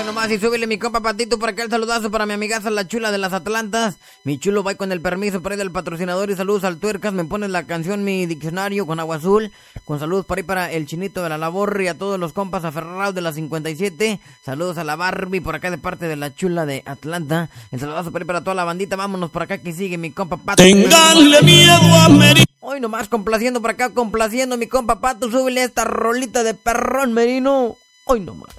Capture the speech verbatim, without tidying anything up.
nomás, y súbele mi compa Patito por acá el saludazo para mi amigaza la chula de las Atlantas. Mi chulo va con el permiso por ahí del patrocinador y saludos al Tuercas. Me pones la canción Mi Diccionario con Agua Azul. Con saludos por ahí para el Chinito de la Labor y a todos los compas aferrados de la cincuenta y siete. Saludos a la Barbie por acá de parte de la chula de Atlanta. El saludazo por ahí para toda la bandita. Vámonos por acá que sigue mi compa Pato. Ténganle miedo a Merino. Hoy nomás complaciendo por acá, complaciendo mi compa Pato. Súbele esta rolita de perrón Merino. Hoy nomás.